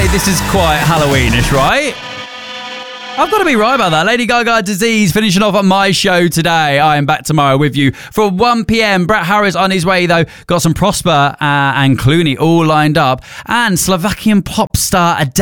say this is quite Halloweenish, right? I've got to be right about that. Lady Gaga, Disease, finishing off on my show today. I am back tomorrow with you for 1 p.m. Brett Harris on his way, though. Got some Prosper and Clooney all lined up. And Slovakian pop star Adele